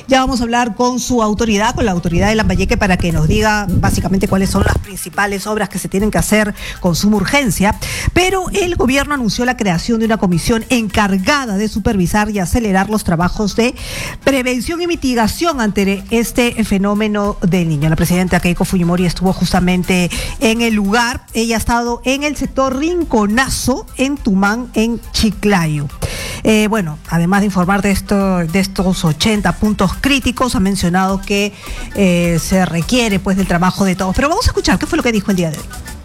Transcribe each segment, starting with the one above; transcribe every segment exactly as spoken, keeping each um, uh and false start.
Ya vamos a hablar con su autoridad, con la autoridad de Lambayeque, para que nos diga básicamente cuáles son las principales obras que se tienen que hacer con suma urgencia. Pero el gobierno anunció la creación de una comisión encargada de supervisar y acelerar los trabajos de prevención y mitigación ante este fenómeno del niño. La presidenta Keiko Fujimori estuvo justamente en el lugar. Ella ha estado en el sector Rinconazo, en Tumán, en Chiclayo. Eh, bueno, además de informar de, esto, de estos ochenta puntos críticos, ha mencionado que eh, se requiere pues del trabajo de todos. Pero vamos a escuchar qué fue lo que dijo el día de hoy.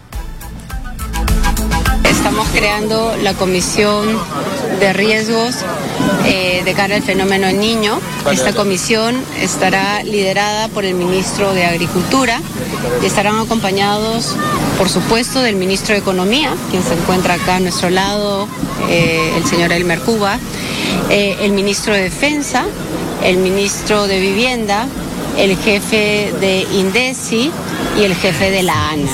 Estamos creando la comisión de riesgos eh, de cara al fenómeno del niño. Esta comisión estará liderada por el ministro de Agricultura y estarán acompañados, por supuesto, del ministro de Economía, quien se encuentra acá a nuestro lado, eh, el señor Elmer Cuba, eh, el ministro de Defensa, el ministro de Vivienda, el jefe de INDECI y el jefe de la ANA.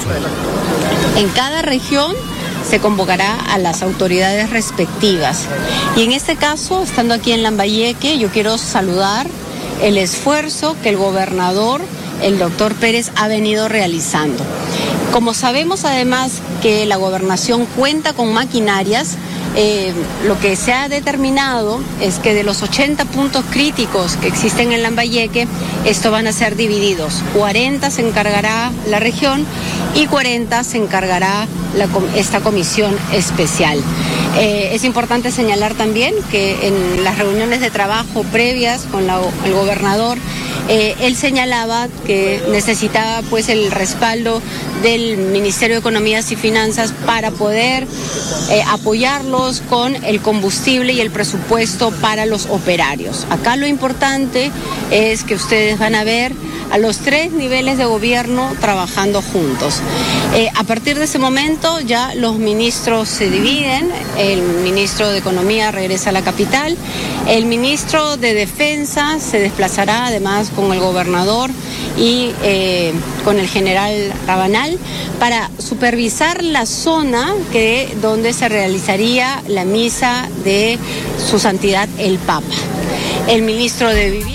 En cada región se convocará a las autoridades respectivas. Y en este caso, estando aquí en Lambayeque, yo quiero saludar el esfuerzo que el gobernador, el doctor Pérez, ha venido realizando. Como sabemos además que la gobernación cuenta con maquinarias, eh, lo que se ha determinado es que de los ochenta puntos críticos que existen en Lambayeque, estos van a ser divididos. cuarenta se encargará la región y cuarenta se encargará la, esta comisión especial. Eh, es importante señalar también que en las reuniones de trabajo previas con la, el gobernador, eh, él señalaba que necesitaba pues el respaldo del Ministerio de Economías y Finanzas para poder eh, apoyarlos con el combustible y el presupuesto para los operarios. Acá lo importante es que ustedes van a ver a los tres niveles de gobierno trabajando juntos. Eh, a partir de ese momento ya los ministros se dividen, el ministro de Economía regresa a la capital, el ministro de Defensa se desplazará además con el gobernador y eh, con el general Rabanal para supervisar la zona que, donde se realizaría la misa de su santidad el Papa. El ministro de Vivienda.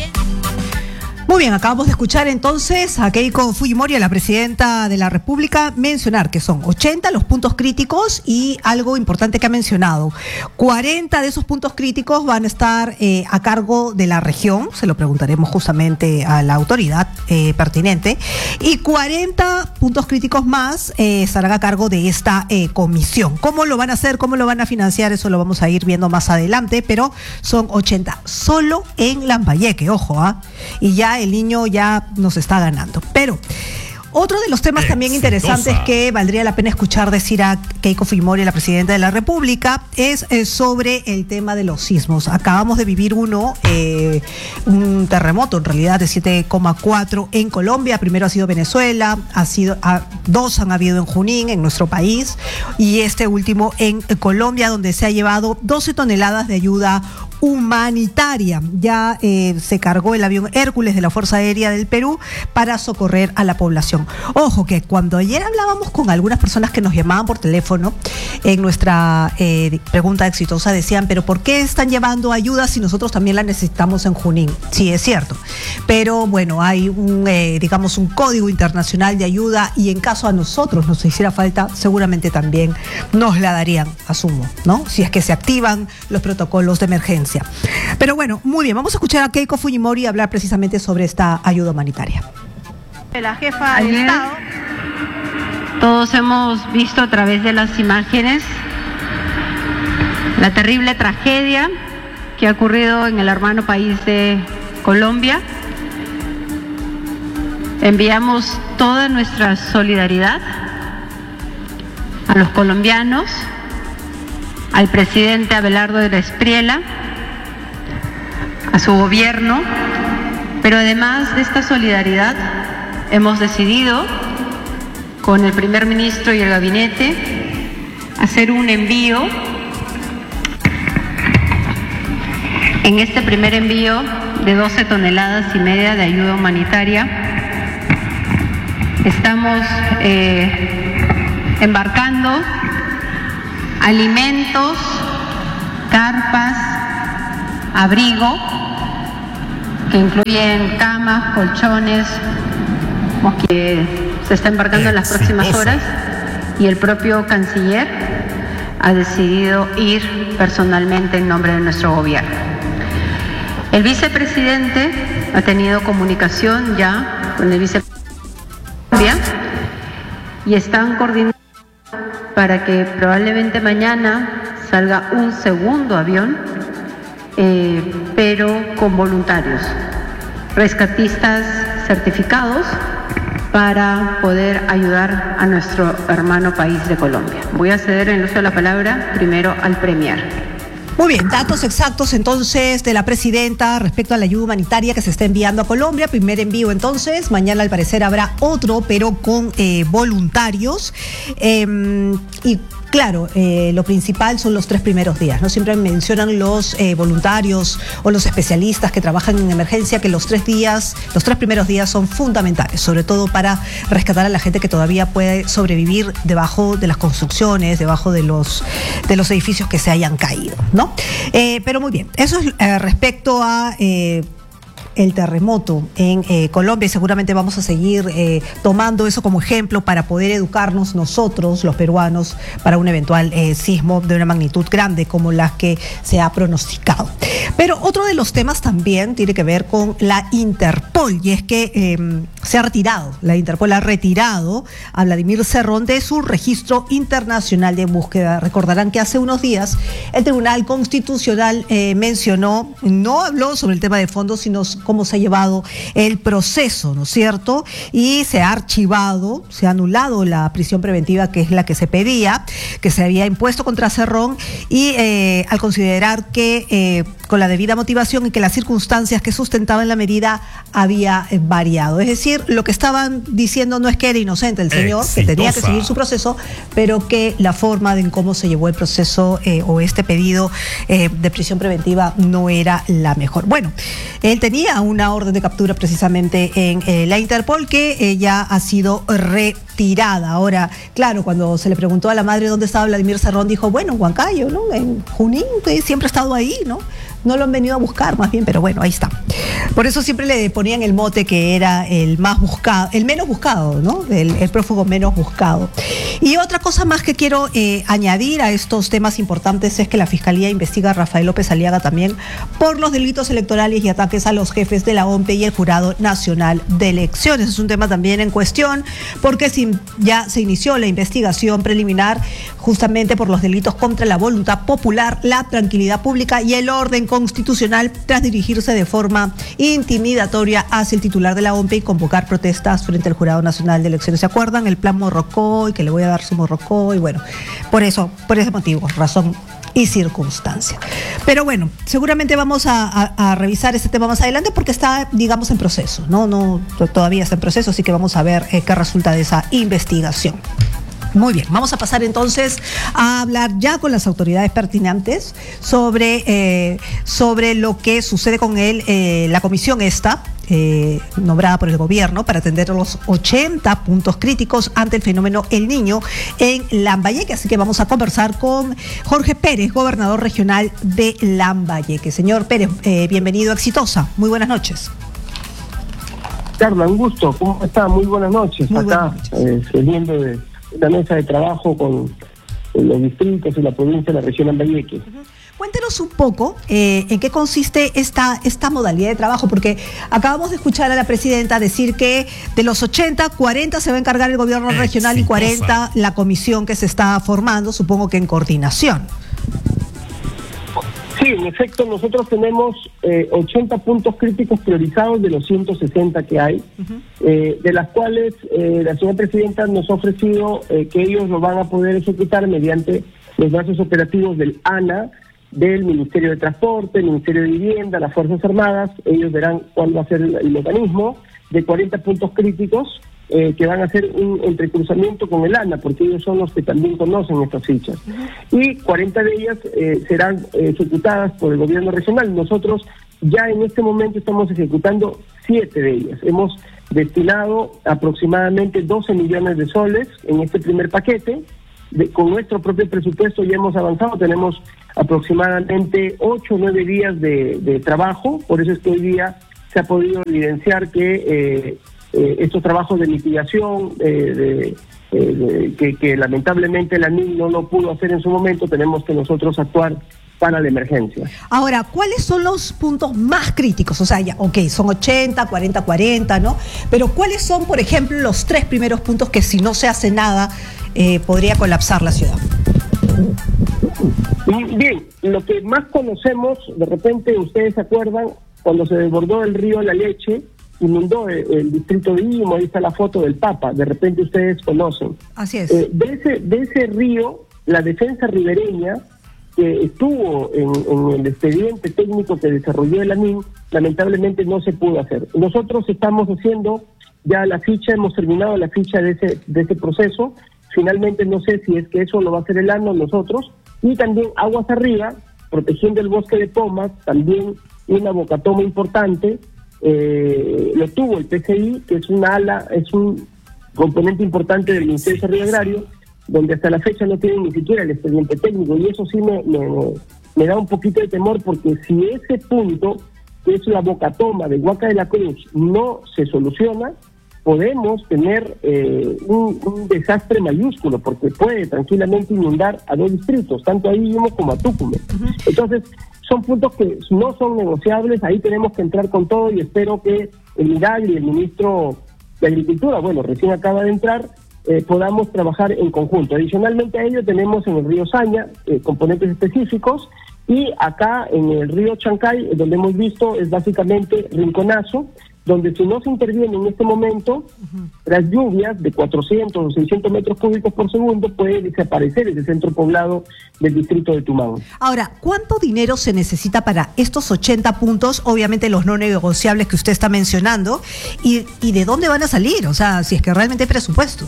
Muy bien, acabamos de escuchar entonces a Keiko Fujimori, a la presidenta de la República, mencionar que son ochenta los puntos críticos y algo importante que ha mencionado, cuarenta de esos puntos críticos van a estar eh, a cargo de la región, se lo preguntaremos justamente a la autoridad eh, pertinente, y cuarenta puntos críticos más eh, estarán a cargo de esta eh, comisión. ¿Cómo lo van a hacer? ¿Cómo lo van a financiar? Eso lo vamos a ir viendo más adelante, pero son ochenta solo en Lambayeque, ojo, ¿ah? ¿eh? Y ya el niño ya nos está ganando. Pero otro de los temas también interesantes que valdría la pena escuchar decir a Keiko Fujimori, la presidenta de la República, es eh, sobre el tema de los sismos. Acabamos de vivir uno, eh, un terremoto en realidad de siete coma cuatro en Colombia. Primero ha sido Venezuela, ha sido a, dos han habido en Junín, en nuestro país, y este último en Colombia, donde se ha llevado doce toneladas de ayuda humanitaria. Ya eh, se cargó el avión Hércules de la Fuerza Aérea del Perú para socorrer a la población. Ojo que cuando ayer hablábamos con algunas personas que nos llamaban por teléfono, en nuestra eh, pregunta exitosa decían, pero ¿por qué están llevando ayuda si nosotros también la necesitamos en Junín? Sí, es cierto, pero bueno, hay un, eh, digamos, un código internacional de ayuda y en caso a nosotros nos hiciera falta, seguramente también nos la darían, asumo, ¿no? Si es que se activan los protocolos de emergencia. Pero bueno, muy bien, vamos a escuchar a Keiko Fujimori hablar precisamente sobre esta ayuda humanitaria. La jefa de Estado. Todos hemos visto a través de las imágenes la terrible tragedia que ha ocurrido en el hermano país de Colombia. Enviamos toda nuestra solidaridad a los colombianos, al presidente Abelardo de la Espriella, a su gobierno, pero además de esta solidaridad hemos decidido con el primer ministro y el gabinete hacer un envío. En este primer envío de doce toneladas y media de ayuda humanitaria estamos eh, embarcando alimentos, carpas, abrigo que incluyen camas, colchones, que se está embarcando en las próximas horas, y el propio canciller ha decidido ir personalmente en nombre de nuestro gobierno. El vicepresidente ha tenido comunicación ya con el vicepresidente y están coordinando para que probablemente mañana salga un segundo avión, eh, pero con voluntarios, rescatistas certificados, para poder ayudar a nuestro hermano país de Colombia. Voy a ceder el uso de la palabra primero al Premier. Muy bien, datos exactos entonces de la presidenta respecto a la ayuda humanitaria que se está enviando a Colombia. Primer envío entonces, mañana al parecer habrá otro, pero con eh, voluntarios. Eh, y claro, eh, lo principal son los tres primeros días, ¿no? Siempre mencionan los eh, voluntarios o los especialistas que trabajan en emergencia que los tres días, los tres primeros días son fundamentales, sobre todo para rescatar a la gente que todavía puede sobrevivir debajo de las construcciones, debajo de los, de los edificios que se hayan caído, ¿no? Eh, pero muy bien, eso es eh, respecto a Eh, el terremoto en eh, Colombia, y seguramente vamos a seguir eh, tomando eso como ejemplo para poder educarnos nosotros, los peruanos, para un eventual eh, sismo de una magnitud grande como la que se ha pronosticado. Pero otro de los temas también tiene que ver con la Interpol, y es que eh, se ha retirado, la Interpol ha retirado a Vladimir Cerrón de su registro internacional de búsqueda. Recordarán que hace unos días el Tribunal Constitucional eh, mencionó, no habló sobre el tema de fondo, sino cómo se ha llevado el proceso, ¿no es cierto? Y se ha archivado, se ha anulado la prisión preventiva, que es la que se pedía, que se había impuesto contra Cerrón, y eh, al considerar que eh, con la debida motivación y que las circunstancias que sustentaban la medida había eh, variado. Es decir, lo que estaban diciendo no es que era inocente el señor, Exitosa. que tenía que seguir su proceso, pero que la forma de en cómo se llevó el proceso eh, o este pedido eh, de prisión preventiva no era la mejor. Bueno, él tenía una orden de captura precisamente en eh, la Interpol, que eh, ya ha sido retirada. Ahora, claro, cuando se le preguntó a la madre dónde estaba Vladimir Cerrón, dijo, bueno, en Huancayo, ¿no? En Junín, que siempre ha estado ahí, ¿no? No lo han venido a buscar más bien, pero bueno, ahí está. Por eso siempre le ponían el mote que era el más buscado, el menos buscado, ¿no? El, el prófugo menos buscado. Y otra cosa más que quiero eh, añadir a estos temas importantes es que la Fiscalía investiga a Rafael López Aliaga también por los delitos electorales y ataques a los jefes de la O M P E y el Jurado Nacional de Elecciones. Es un tema también en cuestión porque si ya se inició la investigación preliminar justamente por los delitos contra la voluntad popular, la tranquilidad pública y el orden constitucional, tras dirigirse de forma intimidatoria hacia el titular de la O M P E y convocar protestas frente al Jurado Nacional de Elecciones. ¿Se acuerdan? El plan Morrocoy, que le voy a dar su Morrocoy, bueno, por eso, por ese motivo, razón y circunstancia. Pero bueno, seguramente vamos a, a, a revisar este tema más adelante porque está, digamos, en proceso, ¿no? No, todavía está en proceso, así que vamos a ver eh, qué resulta de esa investigación. Muy bien, vamos a pasar entonces a hablar ya con las autoridades pertinentes sobre, eh, sobre lo que sucede con él, eh, la comisión esta, eh, nombrada por el gobierno para atender los ochenta puntos críticos ante el fenómeno El Niño en Lambayeque. Así que vamos a conversar con Jorge Pérez, gobernador regional de Lambayeque. Señor Pérez, eh, bienvenido a Exitosa. Muy buenas noches. Carla, un gusto. ¿Cómo está? Muy buenas noches. Muy Acá, buenas noches. Eh, saliendo de la mesa de trabajo con, con los distritos y la provincia de la región Lambayeque. Uh-huh. Cuéntenos un poco eh, en qué consiste esta, esta modalidad de trabajo, porque acabamos de escuchar a la presidenta decir que de los ochenta, cuarenta se va a encargar el gobierno regional y cuarenta la comisión que se está formando, supongo que en coordinación. Sí, en efecto, nosotros tenemos eh, ochenta puntos críticos priorizados de los ciento sesenta que hay, uh-huh. eh, de las cuales eh, la señora presidenta nos ha ofrecido eh, que ellos lo van a poder ejecutar mediante los brazos operativos del A N A, del Ministerio de Transporte, el Ministerio de Vivienda, las Fuerzas Armadas. Ellos verán cuál va a ser el, el mecanismo de cuarenta puntos críticos eh, que van a hacer un entrecruzamiento con el A N A, porque ellos son los que también conocen estas fichas. Uh-huh. Y cuarenta de ellas eh, serán eh, ejecutadas por el gobierno regional. Nosotros ya en este momento estamos ejecutando siete de ellas. Hemos destinado aproximadamente doce millones de soles en este primer paquete. De, con nuestro propio presupuesto ya hemos avanzado, tenemos aproximadamente ocho o nueve días de, de trabajo, por eso es que hoy día se ha podido evidenciar que eh, eh, estos trabajos de mitigación, eh, de, eh, de, que, que lamentablemente la N I N no lo pudo hacer en su momento, tenemos que nosotros actuar para la emergencia. Ahora, ¿cuáles son los puntos más críticos? O sea, ya, ok, son ochenta, cuarenta, cuarenta, ¿no? Pero ¿cuáles son, por ejemplo, los tres primeros puntos que si no se hace nada eh, podría colapsar la ciudad? Bien, lo que más conocemos, de repente ustedes se acuerdan, cuando se desbordó el río La Leche, inundó el, el distrito de Imo, ahí está la foto del Papa, de repente ustedes conocen. Así es. Eh, de, ese, de ese río, la defensa ribereña, que estuvo en, en el expediente técnico que desarrolló el A N I N, lamentablemente no se pudo hacer. Nosotros estamos haciendo ya la ficha, hemos terminado la ficha de ese, de ese proceso. Finalmente no sé si es que eso lo va a hacer el A N O nosotros, y también aguas arriba, protegiendo el bosque de Pomas, también una bocatoma importante, eh, lo tuvo el P C I, que es una ala, es un componente importante del Ministerio de Desarrollo Agrario, donde hasta la fecha no tienen ni siquiera el expediente técnico, y eso sí me, me, me da un poquito de temor, porque si ese punto, que es la bocatoma de Huaca de la Cruz, no se soluciona, podemos tener eh, un, un desastre mayúsculo, porque puede tranquilamente inundar a dos distritos, tanto a Imo como a Tucumán. Uh-huh. Entonces, son puntos que no son negociables, ahí tenemos que entrar con todo, y espero que el Miragli, el ministro de Agricultura, bueno, recién acaba de entrar, eh, podamos trabajar en conjunto. Adicionalmente a ello tenemos en el río Saña eh, componentes específicos, y acá en el río Chancay, donde hemos visto, es básicamente Rinconazo, donde si no se interviene en este momento, uh-huh, las lluvias de cuatrocientos o seiscientos metros cúbicos por segundo puede desaparecer ese centro poblado del distrito de Tumán. Ahora, ¿cuánto dinero se necesita para estos ochenta puntos, obviamente los no negociables que usted está mencionando, y, y de dónde van a salir? O sea, si es que realmente hay presupuesto.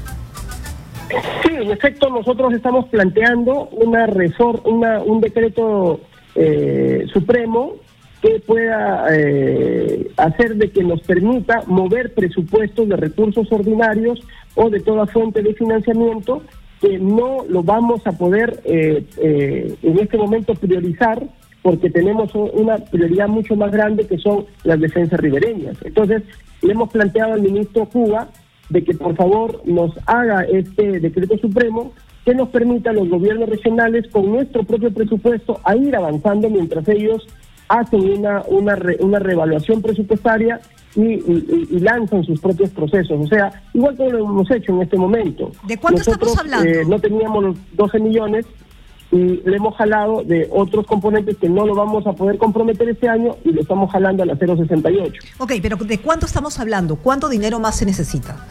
Sí, en efecto, nosotros estamos planteando una reforma, una, un decreto eh, supremo que pueda eh, hacer de que nos permita mover presupuestos de recursos ordinarios o de toda fuente de financiamiento, que no lo vamos a poder eh, eh, en este momento priorizar, porque tenemos una prioridad mucho más grande, que son las defensas ribereñas. Entonces, le hemos planteado al ministro Cuba de que por favor nos haga este decreto supremo que nos permita a los gobiernos regionales, con nuestro propio presupuesto, a ir avanzando mientras ellos hacen una una re, una reevaluación presupuestaria y, y, y lanzan sus propios procesos. O sea, igual que lo hemos hecho en este momento. ¿De cuánto Nosotros, estamos hablando? Eh, no teníamos los doce millones y le hemos jalado de otros componentes que no lo vamos a poder comprometer este año, y lo estamos jalando a la cero sesenta y ocho. Ok, pero ¿de cuánto estamos hablando? ¿Cuánto dinero más se necesita?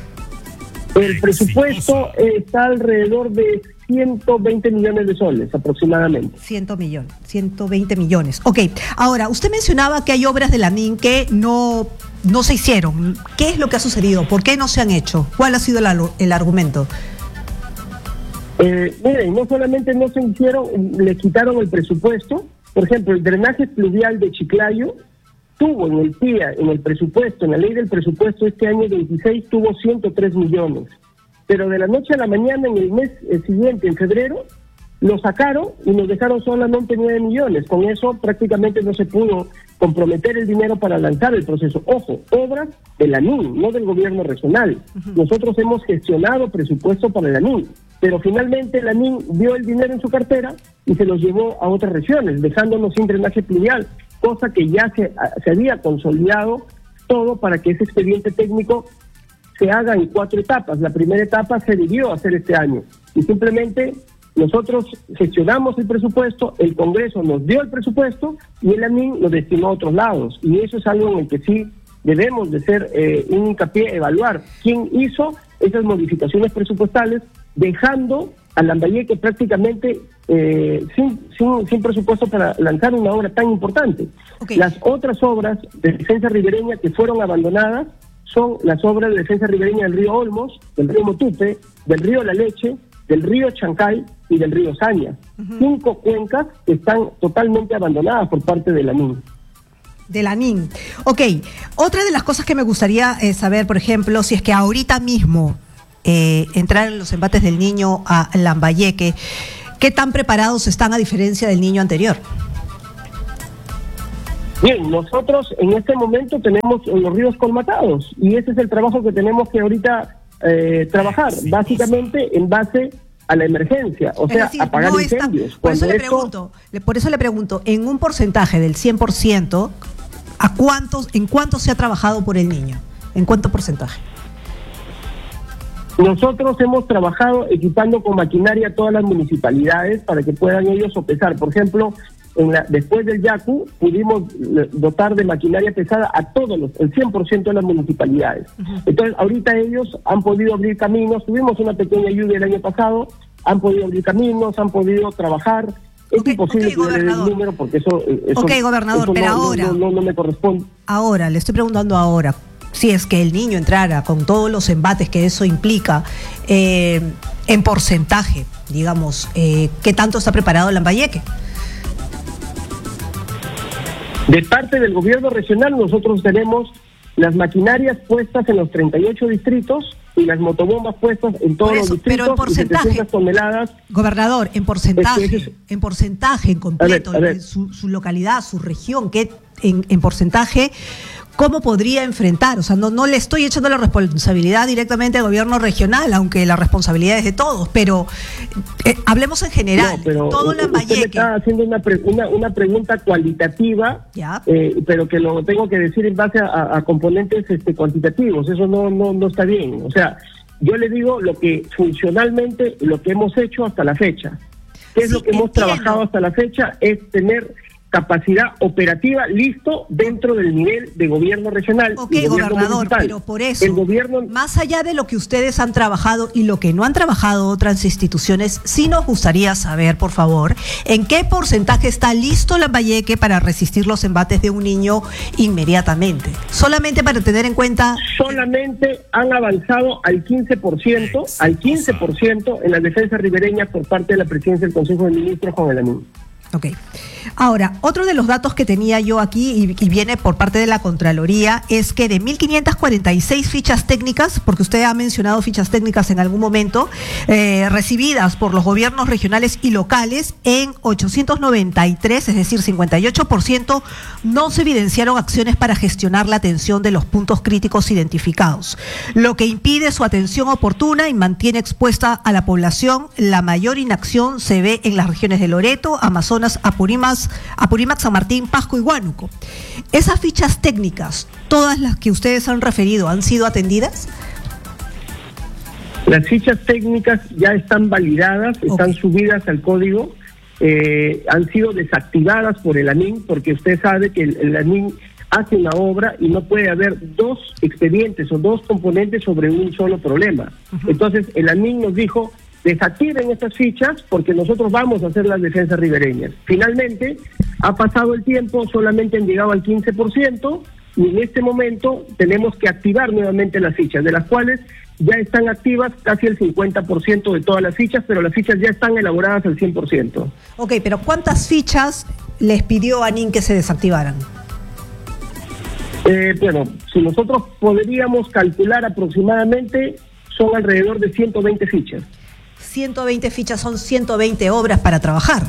El presupuesto está alrededor de ciento veinte millones de soles aproximadamente. cien millones, ciento veinte millones. Ok, ahora, usted mencionaba que hay obras de la N I N que no, no se hicieron. ¿Qué es lo que ha sucedido? ¿Por qué no se han hecho? ¿Cuál ha sido el, el argumento? Eh, miren, no solamente no se hicieron, le quitaron el presupuesto. Por ejemplo, el drenaje pluvial de Chiclayo tuvo en el P I A, en el presupuesto, en la ley del presupuesto este año veintiséis, tuvo ciento tres millones. Pero de la noche a la mañana, en el mes siguiente, en febrero, lo sacaron y nos dejaron solamente nueve millones. Con eso prácticamente no se pudo comprometer el dinero para lanzar el proceso. Ojo, obras de la N I N, no del gobierno regional. Uh-huh. Nosotros hemos gestionado presupuesto para la N I N, pero finalmente la N I N dio el dinero en su cartera y se los llevó a otras regiones, dejándonos sin drenaje pluvial, cosa que ya se, se había consolidado todo para que ese expediente técnico se haga en cuatro etapas. La primera etapa se debió hacer este año, y simplemente nosotros gestionamos el presupuesto, el Congreso nos dio el presupuesto y el A N I N lo destinó a otros lados, y eso es algo en el que sí debemos de ser eh, un hincapié, evaluar quién hizo esas modificaciones presupuestales, dejando a Lambayeque prácticamente eh, sin, sin, sin presupuesto para lanzar una obra tan importante. Okay. Las otras obras de defensa ribereña que fueron abandonadas son las obras de defensa ribereña del río Olmos, del río Motupe, del río La Leche, del río Chancay y del río Saña. Uh-huh. Cinco cuencas que están totalmente abandonadas por parte de la N I N. De la N I N. Ok, otra de las cosas que me gustaría eh, saber, por ejemplo, si es que ahorita mismo eh, entrar en los embates del Niño a Lambayeque, ¿qué tan preparados están a diferencia del Niño anterior? Bien, nosotros en este momento tenemos los ríos colmatados y ese es el trabajo que tenemos que ahorita eh, trabajar, básicamente en base a la emergencia, o es sea, decir, apagar no está, incendios. por eso le esto, pregunto, le- por eso le pregunto, en un porcentaje del cien por ciento, ¿a cuántos, en cuánto se ha trabajado por el niño? ¿En cuánto porcentaje? Nosotros hemos trabajado equipando con maquinaria todas las municipalidades para que puedan ellos sopesar. Por ejemplo, en la, después del Yaku pudimos eh, dotar de maquinaria pesada a todos los, el cien por ciento de las municipalidades. Uh-huh. Entonces, ahorita ellos han podido abrir caminos, tuvimos una pequeña lluvia el año pasado, han podido abrir caminos, han podido trabajar. Es okay, imposible okay, que yo le dé el número porque eso, eso, ok, gobernador, eso pero no, ahora, no, no, no me corresponde. Ahora, le estoy preguntando ahora, si es que el niño entrara con todos los embates que eso implica, eh, en porcentaje, digamos, eh, ¿qué tanto está preparado Lambayeque? De parte del gobierno regional nosotros tenemos las maquinarias puestas en los treinta y ocho distritos y las motobombas puestas en todos eso, los distritos, pero en porcentaje, y setecientas toneladas. Gobernador, en porcentaje, es que es, en porcentaje, en completo, a ver, a ver. Su, su localidad, su región, ¿qué en, en porcentaje? ¿Cómo podría enfrentar? O sea, no, no le estoy echando la responsabilidad directamente al gobierno regional, aunque la responsabilidad es de todos, pero eh, hablemos en general. No, pero todo usted me está haciendo una, pre, una, una pregunta cualitativa, eh, pero que lo tengo que decir en base a, a componentes este, cuantitativos. Eso no, no, no está bien. O sea, yo le digo lo que funcionalmente, lo que hemos hecho hasta la fecha. ¿Qué es sí, lo que hemos entiendo. trabajado hasta la fecha? Es tener capacidad operativa listo dentro del nivel de gobierno regional. Ok, y gobierno gobernador, municipal. pero por eso, el gobierno, más allá de lo que ustedes han trabajado y lo que no han trabajado otras instituciones, sí nos gustaría saber, por favor, en qué porcentaje está listo Lambayeque para resistir los embates de un niño inmediatamente. Solamente para tener en cuenta... Solamente han avanzado al quince por ciento, al quince por ciento en las defensas ribereñas por parte de la presidencia del Consejo de Ministros con el ANIN. Ok. Ahora, otro de los datos que tenía yo aquí y, y viene por parte de la Contraloría es que de mil quinientas cuarenta y seis fichas técnicas, porque usted ha mencionado fichas técnicas en algún momento, eh, recibidas por los gobiernos regionales y locales, en ochocientos noventa y tres, es decir, cincuenta y ocho por ciento, no se evidenciaron acciones para gestionar la atención de los puntos críticos identificados, lo que impide su atención oportuna y mantiene expuesta a la población. La mayor inacción se ve en las regiones de Loreto, Amazonas, Apurímac, Apurímac, San Martín, Pasco y Huánuco. ¿Esas fichas técnicas, todas las que ustedes han referido, han sido atendidas? Las fichas técnicas ya están validadas, okay. están subidas al código, eh, han sido desactivadas por el ANIN, porque usted sabe que el, el ANIN hace una obra y no puede haber dos expedientes o dos componentes sobre un solo problema. Uh-huh. Entonces el ANIN nos dijo: desactiven estas fichas porque nosotros vamos a hacer las defensas ribereñas. Finalmente, ha pasado el tiempo, solamente han llegado al quince por ciento y en este momento tenemos que activar nuevamente las fichas, de las cuales ya están activas casi el cincuenta por ciento de todas las fichas, pero las fichas ya están elaboradas al cien por ciento. Ok, pero ¿cuántas fichas les pidió ANIN que se desactivaran? Eh, bueno, si nosotros podríamos calcular aproximadamente, son alrededor de ciento veinte fichas. ciento veinte fichas son ciento veinte obras para trabajar.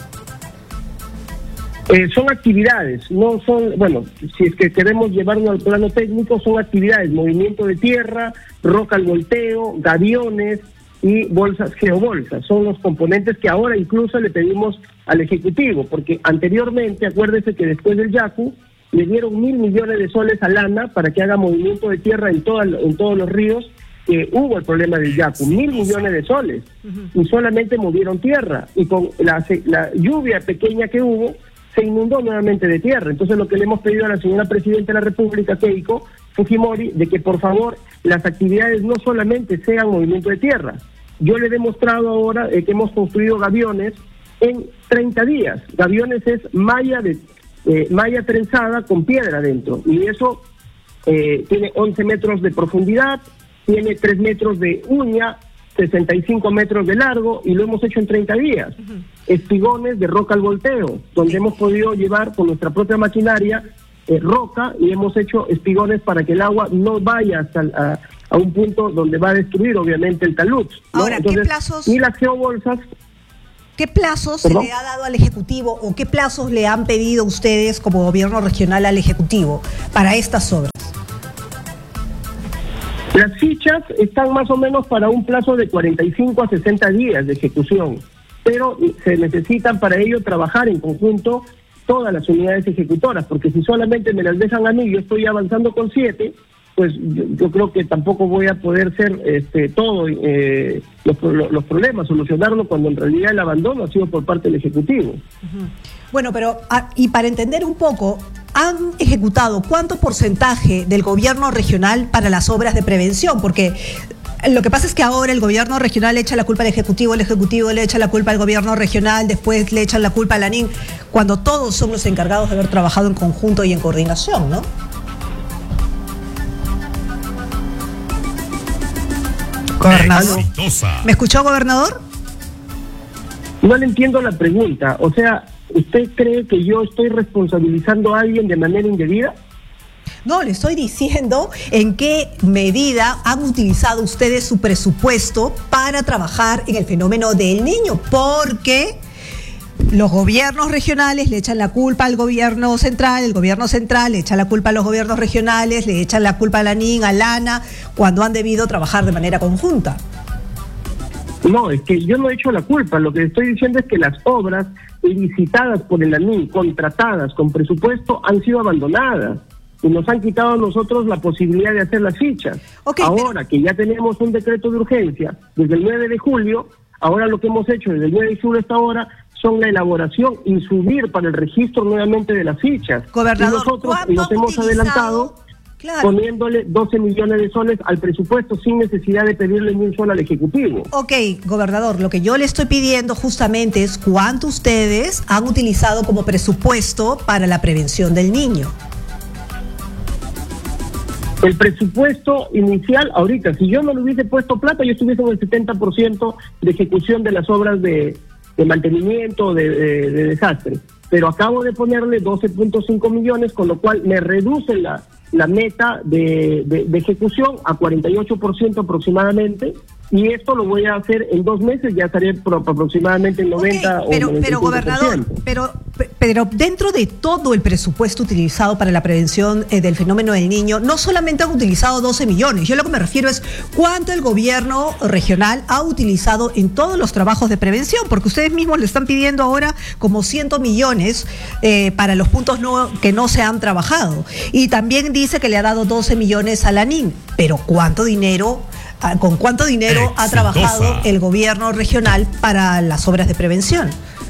Eh, son actividades, no son, bueno, si es que queremos llevarlo al plano técnico, son actividades, movimiento de tierra, roca al volteo, gaviones y bolsas, geobolsas. Son los componentes que ahora incluso le pedimos al Ejecutivo, porque anteriormente, acuérdese que después del Yaku, le dieron mil millones de soles a Lana para que haga movimiento de tierra en, toda, en todos los ríos. Que hubo el problema del Yaku, mil millones de soles, uh-huh. y solamente movieron tierra, y con la, la lluvia pequeña que hubo, se inundó nuevamente de tierra. Entonces lo que le hemos pedido a la señora Presidenta de la República, Keiko Fujimori, de que por favor las actividades no solamente sean movimiento de tierra. Yo le he demostrado ahora eh, que hemos construido gaviones en treinta días. Gaviones es malla, de, eh, malla trenzada con piedra adentro, y eso eh, tiene once metros de profundidad, tiene tres metros de uña, sesenta y cinco metros de largo, y lo hemos hecho en treinta días. Uh-huh. Espigones de roca al volteo, donde sí. hemos podido llevar con nuestra propia maquinaria eh, roca, y hemos hecho espigones para que el agua no vaya hasta a, a un punto donde va a destruir obviamente el talud, ¿no? Ahora, Entonces, ¿qué plazos? Y las geobolsas... ¿Qué plazos ¿Perdón? se le ha dado al Ejecutivo o qué plazos le han pedido ustedes como gobierno regional al Ejecutivo para estas obras? Las fichas están más o menos para un plazo de cuarenta y cinco a sesenta días de ejecución, pero se necesitan para ello trabajar en conjunto todas las unidades ejecutoras, porque si solamente me las dejan a mí, yo estoy avanzando con siete, pues yo, yo creo que tampoco voy a poder ser este, todo eh, los, los problemas, solucionarlo cuando en realidad el abandono ha sido por parte del Ejecutivo. Uh-huh. Bueno, pero ah, y para entender un poco, ¿han ejecutado cuánto porcentaje del gobierno regional para las obras de prevención? Porque lo que pasa es que ahora el gobierno regional le echa la culpa al Ejecutivo, el Ejecutivo le echa la culpa al gobierno regional, después le echan la culpa a la N I N, cuando todos son los encargados de haber trabajado en conjunto y en coordinación, ¿no? Gobernador. ¿Me escuchó, gobernador? No le entiendo la pregunta. O sea, ¿usted cree que yo estoy responsabilizando a alguien de manera indebida? No, le estoy diciendo en qué medida han utilizado ustedes su presupuesto para trabajar en el fenómeno del niño, porque los gobiernos regionales le echan la culpa al gobierno central, el gobierno central le echa la culpa a los gobiernos regionales, le echan la culpa a la N I N, a Lana, cuando han debido trabajar de manera conjunta. No, es que yo no he hecho la culpa. Lo que estoy diciendo es que las obras licitadas por el A N I N, contratadas con presupuesto, han sido abandonadas y nos han quitado a nosotros la posibilidad de hacer las fichas. Okay, ahora pero... que ya tenemos un decreto de urgencia desde el nueve de julio, ahora lo que hemos hecho desde el nueve de julio hasta ahora son la elaboración y subir para el registro nuevamente de las fichas. Gobernador, y nosotros nos hemos utilizado? adelantado claro. poniéndole doce millones de soles al presupuesto sin necesidad de pedirle ni un sol al Ejecutivo. Ok, gobernador, lo que yo le estoy pidiendo justamente es cuánto ustedes han utilizado como presupuesto para la prevención del niño. El presupuesto inicial, ahorita, si yo no le hubiese puesto plata, yo estuviese en el setenta por ciento de ejecución de las obras de, de mantenimiento, de, de, de desastre. Pero acabo de ponerle doce punto cinco millones, con lo cual me reduce la, la meta de, de, de ejecución a cuarenta y ocho por ciento aproximadamente. Y esto lo voy a hacer en dos meses, ya estaré pro, aproximadamente en noventa okay, pero, o noventa y cinco por ciento. Pero, gobernador, pero, pero dentro de todo el presupuesto utilizado para la prevención eh, del fenómeno del niño, no solamente han utilizado doce millones. Yo lo que me refiero es cuánto el gobierno regional ha utilizado en todos los trabajos de prevención, porque ustedes mismos le están pidiendo ahora como cien millones eh, para los puntos no, que no se han trabajado. Y también dice que le ha dado doce millones a la N I N. Pero ¿cuánto dinero... ¿Con cuánto dinero Exitosa. ha trabajado el gobierno regional para las obras de prevención?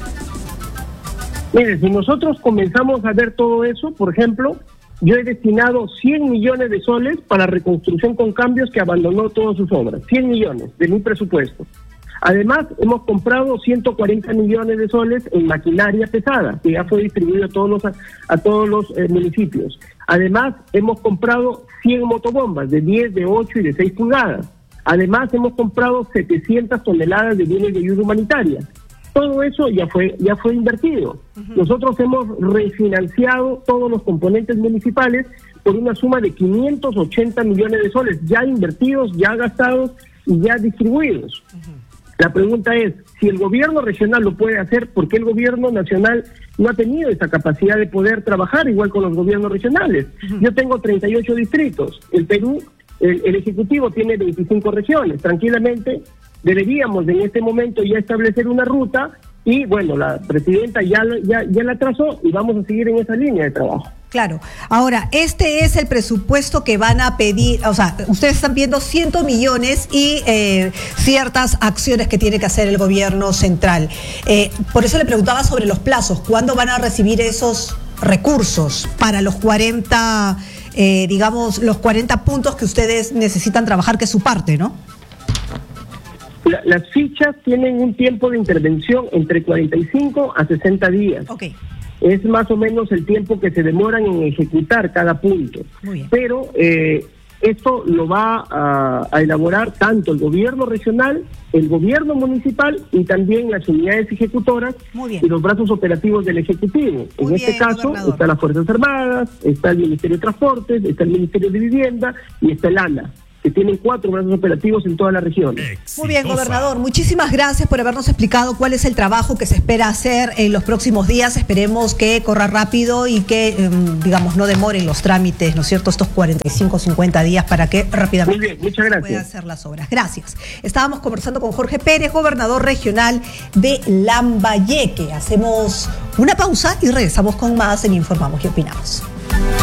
Mire, si nosotros comenzamos a ver todo eso, por ejemplo, yo he destinado cien millones de soles para Reconstrucción con Cambios, que abandonó todas sus obras. cien millones de mi presupuesto. Además, hemos comprado ciento cuarenta millones de soles en maquinaria pesada, que ya fue distribuido a todos los, a, a todos los eh, municipios. Además, hemos comprado cien motobombas de diez, de ocho y de seis pulgadas. Además, hemos comprado setecientas toneladas de bienes de ayuda humanitaria. Todo eso ya fue ya fue invertido. Uh-huh. Nosotros hemos refinanciado todos los componentes municipales por una suma de quinientos ochenta millones de soles, ya invertidos, ya gastados y ya distribuidos. Uh-huh. La pregunta es, si el gobierno regional lo puede hacer, ¿por qué el gobierno nacional no ha tenido esa capacidad de poder trabajar igual con los gobiernos regionales? Uh-huh. Yo tengo treinta y ocho distritos. El Perú... El, el Ejecutivo tiene veinticinco regiones. Tranquilamente deberíamos en este momento ya establecer una ruta y, bueno, la presidenta ya, ya, ya la trazó y vamos a seguir en esa línea de trabajo. Claro. Ahora, este es el presupuesto que van a pedir, o sea, ustedes están pidiendo cien millones y eh, ciertas acciones que tiene que hacer el gobierno central. Eh, por eso le preguntaba sobre los plazos. ¿Cuándo van a recibir esos recursos para los cuarenta... Eh, digamos, los cuarenta puntos que ustedes necesitan trabajar, que es su parte, ¿no? La, las fichas tienen un tiempo de intervención entre cuarenta y cinco a sesenta días. Okay. Es más o menos el tiempo que se demoran en ejecutar cada punto. Muy bien. Pero eh, esto lo va a, a elaborar tanto el gobierno regional, el gobierno municipal y también las unidades ejecutoras y los brazos operativos del Ejecutivo. Muy en bien, este caso gobernador. Están las Fuerzas Armadas, está el Ministerio de Transportes, está el Ministerio de Vivienda y está el ANA. que tienen cuatro brazos operativos en toda la región. Muy bien, gobernador, muchísimas gracias por habernos explicado cuál es el trabajo que se espera hacer en los próximos días. Esperemos que corra rápido y que, digamos, no demoren los trámites, ¿no es cierto?, estos cuarenta y cinco, cincuenta días para que rápidamente Muy bien, muchas gracias. pueda hacer las obras. Gracias. Estábamos conversando con Jorge Pérez, gobernador regional de Lambayeque. Hacemos una pausa y regresamos con más en Informamos y Opinamos.